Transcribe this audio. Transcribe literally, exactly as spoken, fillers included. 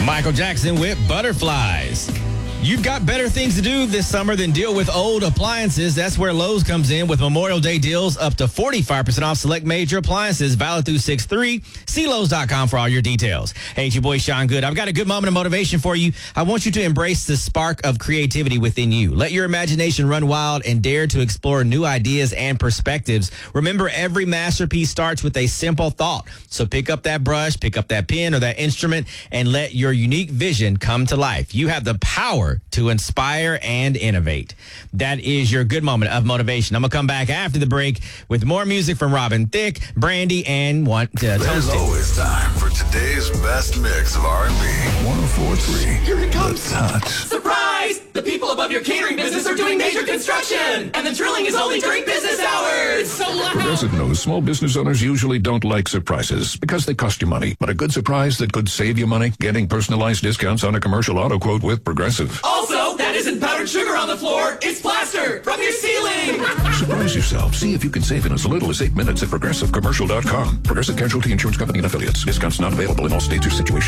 Michael Jackson with Butterflies. You've got better things to do this summer than deal with old appliances. That's where Lowe's comes in with Memorial Day deals up to forty-five percent off select major appliances, valid through six three. See Lowe's dot com for all your details. Hey, it's your boy Sean Good. I've got a good moment of motivation for you. I want you to embrace the spark of creativity within you. Let your imagination run wild and dare to explore new ideas and perspectives. Remember, every masterpiece starts with a simple thought. So pick up that brush, pick up that pen or that instrument, and let your unique vision come to life. You have the power to inspire and innovate. That is your good moment of motivation. I'm going to come back after the break with more music from Robin Thicke, Brandy, and one. Uh, There's always time for today's best mix of R and B. one oh four point three. Here it comes. The Touch. Surprise! The people above your catering business are doing major construction, and the drilling is only during business hours. So loud. Progressive knows small business owners usually don't like surprises because they cost you money. But a good surprise that could save you money, getting personalized discounts on a commercial auto quote with Progressive. Also, that isn't powdered sugar on the floor. It's plaster from your ceiling. Surprise yourself. See if you can save in as little as eight minutes at progressive commercial dot com. Progressive Casualty Insurance Company and Affiliates. Discounts not available in all states or situations.